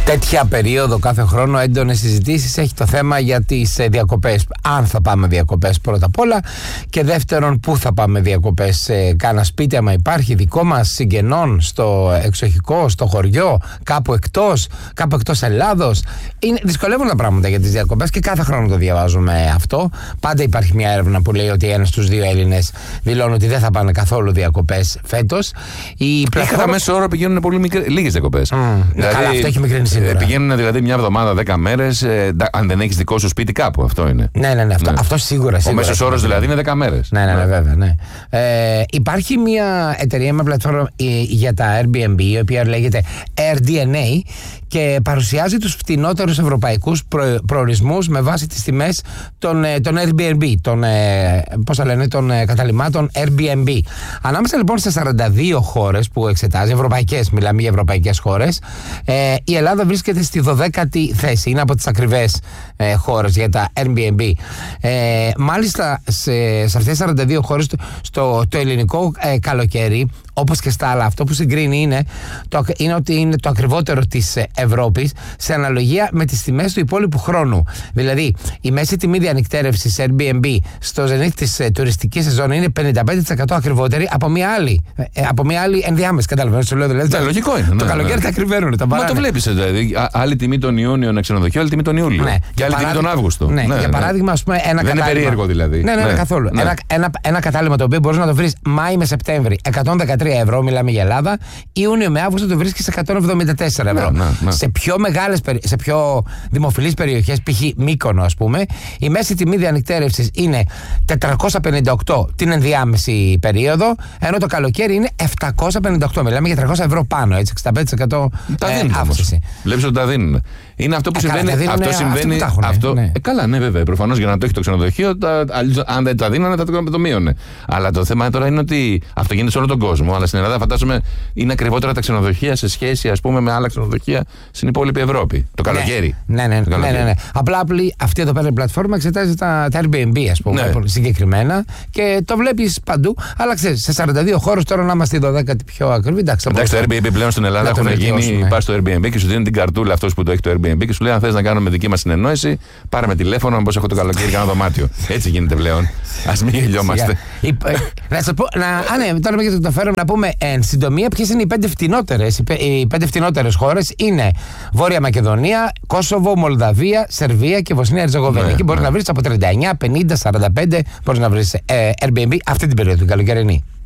Τέτοια περίοδο κάθε χρόνο έντονες συζητήσεις έχει το θέμα για τις διακοπές. Αν θα πάμε διακοπές πρώτα απ' όλα, και δεύτερον πού θα πάμε διακοπές. Κάνα σπίτι άμα υπάρχει δικό μας, συγγενών, στο εξοχικό, στο χωριό, κάπου εκτός Ελλάδος. Δυσκολεύουν τα πράγματα για τις διακοπές και κάθε χρόνο το διαβάζουμε αυτό. Πάντα υπάρχει μια έρευνα που λέει ότι 1 στους 2 Έλληνες δηλώνουν ότι δεν θα πάνε καθόλου διακοπές φέτος. Κατά μέσο όρο πηγαίνουν πολύ λίγες διακοπές. Δηλαδή, καλά, αυτό έχει μικρύνει σίγουρα. Πηγαίνουν δηλαδή μια εβδομάδα, 10 μέρες, αν δεν έχεις δικό σου σπίτι κάπου. Αυτό είναι. Ναι, αυτό σίγουρα. Ο μέσος όρος δηλαδή είναι 10 μέρες. Ναι, βέβαια. Ναι. Υπάρχει μια εταιρεία με πλατφόρμα για τα Airbnb, η οποία λέγεται AirDNA και παρουσιάζει τους φτηνότερους ευρωπαϊκούς προορισμούς με βάση τις τιμές των Airbnb, των καταλυμάτων Airbnb. Ανάμεσα λοιπόν σε 42 χώρες που εξετάζει, ευρωπαϊκές, μιλάμε για ευρωπαϊκές χώρες, η Ελλάδα βρίσκεται στη 12η θέση. Είναι από τις ακριβές χώρες για τα Airbnb. Μάλιστα σε αυτές τις 42 χώρες το ελληνικό καλοκαίρι, όπως και στα άλλα, αυτό που συγκρίνει είναι ότι είναι το ακριβότερο της Ευρώπης σε αναλογία με τις τιμές του υπόλοιπου χρόνου. Δηλαδή, η μέση τιμή διανυκτέρευσης Airbnb στο ζενίθ της τουριστικής σεζόν είναι 55% ακριβότερη από μια άλλη ενδιάμεση. Καταλαβαίνεις τι λέω? Δηλαδή, λογικό είναι. Το καλοκαίρι τα ακριβένουν. Μα το βλέπεις δηλαδή. Άλλη τιμή τον Ιούνιο ένα ξενοδοχείο, άλλη τιμή τον Ιούλιο. Ναι. Και άλλη τιμή τον Αύγουστο. Ναι. Για παράδειγμα, ας πούμε, ένα κατάλημα. Δεν είναι περίεργο δηλαδή. Ναι, καθόλου. Ένα κατάλημα το οποίο μπορείς να το βρεις Μάη με Σεπτέμβρη, 113 ευρώ, μιλάμε για Ελλάδα. Ιούνιο με Αύγουστο το βρίσκεις 174 ευρώ. Σε σε πιο δημοφιλείς περιοχές, π.χ. Μύκονο, ας πούμε, η μέση τιμή διανυκτέρευσης είναι 458 την ενδιάμεση περίοδο, ενώ το καλοκαίρι είναι 758. Μιλάμε για 300 ευρώ πάνω, έτσι, 65% αύξηση. Βλέπεις ότι τα δίνουν. Είναι αυτό που συμβαίνει. Καλά, ναι, βέβαια. Προφανώς για να το έχει το ξενοδοχείο, αν δεν τα δίνανε, θα το μείωνε. Αλλά το θέμα τώρα είναι ότι αυτό γίνεται σε όλο τον κόσμο. Αλλά στην Ελλάδα, φαντάζομαι, είναι ακριβότερα τα ξενοδοχεία σε σχέση, ας πούμε, με άλλα ξενοδοχεία στην υπόλοιπη Ευρώπη. Το καλοκαίρι. Ναι. Απλά αυτή εδώ πέρα η πλατφόρμα εξετάζει τα Airbnb, ας πούμε, συγκεκριμένα, και το βλέπεις παντού. Αλλά ξέρεις, σε 42 χώρες τώρα να είμαστε η 12η πιο ακριβή. Εντάξει, το Airbnb πλέον στην Ελλάδα έχουν γίνει. Πας στο Airbnb και σου δίνει την καρτούλα αυτός που το έχει το Airbnb και σου λέει: αν θες να κάνουμε δική μας συνεννόηση, πάρε με τηλέφωνο, πώς έχω το καλοκαίρι κάνω δωμάτιο. Έτσι γίνεται πλέον. Ας μην γελιόμαστε. Να σας πω, τώρα με το φέρω να πούμε εν συντομία ποιες είναι οι 5 φτηνότερες. Οι 5 φτηνότερες χώρες είναι Βόρεια Μακεδονία, Κόσοβο, Μολδαβία, Σερβία και Βοσνία Ερζεγοβίνη. Εκεί μπορείς να βρεις από 39, 50, 45, μπορείς να βρεις Airbnb αυτή την περίοδο, την καλοκαιρινή.